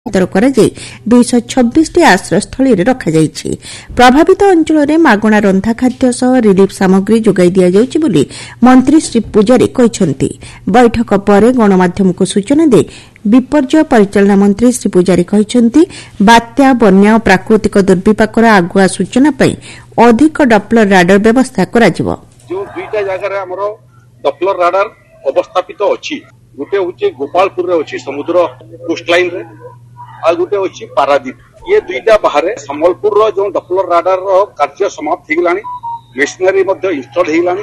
226ଟି ଆଶ୍ରୟସ୍ଥଳୀ ରଖାଯାଇଛି। ପ୍ରଭାବିତ ଅଞ୍ଚଳରେ ମାଗଣା ରନ୍ଧା ଖାଦ୍ୟ ସହ ରିଲିଫ୍ ସାମଗ୍ରୀ ଯୋଗାଇ ଦିଆଯାଉଛି ବୋଲି ମନ୍ତ୍ରୀ ଶ୍ରୀ ପୂଜାରୀ କହିଛନ୍ତି। ବୈଠକ ପରେ ଗଣମାଧ୍ୟମକୁ ସୂଚନା ଦେଇ ବିପର୍ଯ୍ୟୟ ପରିଚାଳନା ମନ୍ତ୍ରୀ ଶ୍ରୀ ପୂଜାରୀ କହିଛନ୍ତି, ବାତ୍ୟା, ବନ୍ୟା ଓ ପ୍ରାକୃତିକ ଦୁର୍ବିପାକର ଆଗୁଆ ସୂଚନା ପାଇଁ ଅଧିକ ଡପ୍ଲର ରାଡାର ବ୍ୟବସ୍ଥା କରାଯିବ। ଯେଉଁ ଦୁଇଟା ଜାଗାରେ ଆମର ଡପ୍ଲର ରାଡାର ଅବସ୍ଥାପିତ ଅଛି, ଗୋଟେ ହେଉଛି ଗୋପାଳପୁରରେ ଅଛି ସମୁଦ୍ର କୋଷ୍ଟଲାଇନ ରେ, ଆଉ ଗୋଟେ ଅଛି ପାରାଦୀପ। ये दुईटा बाहर संबलपुर जो डप्लर राडार कार्य समाप्त हो गलानी, मेसिनरी इनस्टल हो गलानी।